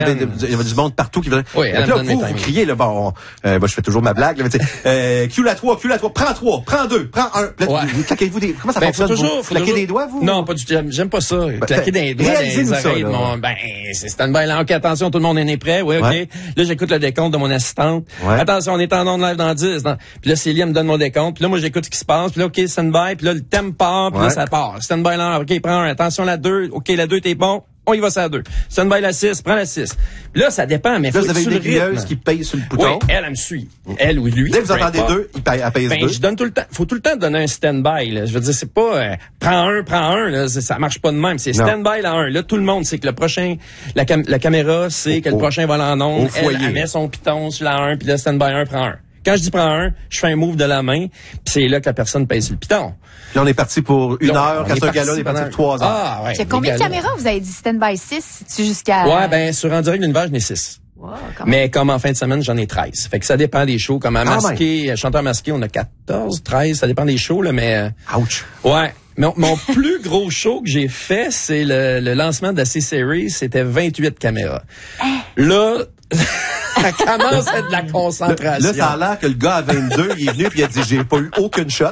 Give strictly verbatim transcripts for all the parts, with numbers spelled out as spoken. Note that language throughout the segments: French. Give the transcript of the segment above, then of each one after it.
Il y avait du monde partout qui venait. Oui, elle là, me donne vous, vous criez, là, bon, euh, moi, je fais toujours ma blague, là, mais tu sais, euh, Q la trois, Q la trois, prends trois, prends deux, prends un. Là, ouais. vous claquez-vous des, comment ça ben, fonctionne? Faut toujours, vous faut claquez toujours... des doigts, vous? Non, pas du tout. J'aime pas ça. Ben, claquer des doigts, des ça, oreilles. Là. Mon, ben, c'est stand-by là. OK, attention, tout le monde est né prêt. Oui, OK. Ouais. Là, j'écoute le décompte de mon assistante. Ouais. Attention, on est en onde live dans dix. Dans... Puis là, Célia me donne mon décompte. Puis là, moi, j'écoute ce qui se passe. Puis là, OK, stand-by. Puis là, le thème part. Puis ouais. là, ça part. Stand-by là. OK, prends un. Attention, la deux. OK, la deux, t'es bon. On y va ça à deux. Stand-by la six, prends la six. Puis là, ça dépend, mais là, faut vous avez être une sur le rythme. aiguilleuse qui paye sur le bouton. Oui, elle, elle me suit. Elle ou lui. Dès que vous entendez importe. deux, il paye, elle pèse ben, deux. je donne tout le temps. Faut tout le temps donner un stand-by, là. Je veux dire, c'est pas, euh, prends un, prends un, là. Ça marche pas de même. C'est stand-by la un. Là, tout le monde sait que le prochain, la, cam- la caméra sait oh, que le oh. prochain va en onde. Elle, foyer. elle met son piton sur la un, puis là, stand-by un, prends un. Quand je dis prends un, je fais un move de la main, puis c'est là que la personne pèse sur le piton. Puis on est parti pour une là, heure. Quand c'est un gars-là, on est parti pour trois heures. Ah, ouais. C'est combien de caméras vous avez dit stand-by six? C'est jusqu'à... Ouais, ben, sur En direct de l'univers, j'en ai six. Wow, mais comme en fin de semaine, j'en ai treize. Fait que ça dépend des shows. Comme à ah, masqué, ben. chanteur masqué, on a quatorze, treize, ça dépend des shows, là, mais... Ouch. Ouais. Mon, mon plus gros show que j'ai fait, c'est le, le lancement de la C-Series, c'était vingt-huit caméras. Hein? Là... ça commence à être de la concentration. Là, ça a l'air que le gars à vingt-deux, il est venu puis il a dit, j'ai pas eu aucune shot.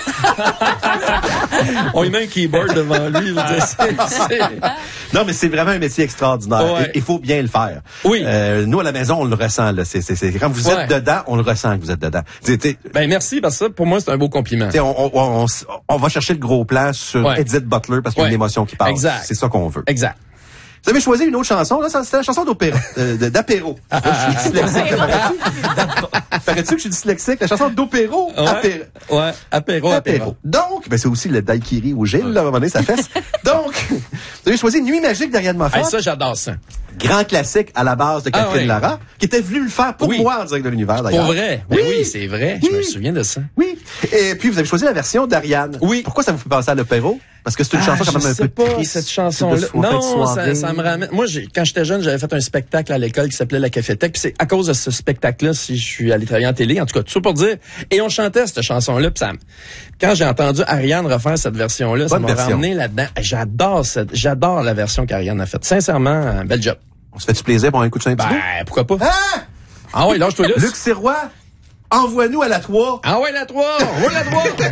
On lui met un keyboard devant lui. Je veux dire, c'est, c'est... Non, mais c'est vraiment un métier extraordinaire. Ouais. Il faut bien le faire. Oui. Euh, nous, à la maison, on le ressent, là. C'est, c'est, c'est, quand vous ouais. êtes dedans, on le ressent que vous êtes dedans. T'sais, t'sais, ben, merci, parce que ça, pour moi, c'est un beau compliment. On, on, on, on va chercher le gros plan sur ouais. Edith Butler parce qu'il y a ouais. une émotion qui passe. Exact. C'est ça qu'on veut. Exact. Vous avez choisi une autre chanson, là, c'est la chanson d'opéra, euh, d'apéro. Je suis dyslexique, paraît-tu? Paraît-tu que je suis dyslexique? La chanson d'opéro, ouais. apéro. Ouais, apéro, apéro. Donc, ben c'est aussi le daiquiri au Gilles, là, à un moment donné, ça fesse. Donc, vous avez choisi Nuit magique d'Ariane Moffat. Hey, ça, j'adore ça. Grand classique à la base de Catherine ah, ouais. Lara, qui était venue le faire pour oui. moi en direct de l'univers, d'ailleurs. Pour vrai? Ben oui, oui c'est vrai. Oui. Je me souviens de ça. Oui. Et puis, vous avez choisi la version d'Ariane. Oui. Pourquoi ça vous fait penser à l'opéro? Parce que c'est une ah, chanson quand même un peu pas, triste. cette chanson-là. Non, ça, ça me ramène. Moi, j'ai, quand j'étais jeune, j'avais fait un spectacle à l'école qui s'appelait La Cafétech. Puis c'est à cause de ce spectacle-là si je suis allé travailler en télé. En tout cas, tout ça pour dire. Et on chantait cette chanson-là. Puis ça, quand j'ai entendu Ariane refaire cette version-là, ça m'a ramené là-dedans. J'adore cette, j'adore la version qu'Ariane a faite. Sincèrement, un bel job. On se fait du plaisir pour un coup de un petit Ben, bout? pourquoi pas? Ah! Ah oui, lâche-toi là. Luc Sirois, envoie-nous à la trois. Ah ouais, la trois! On roule la trois!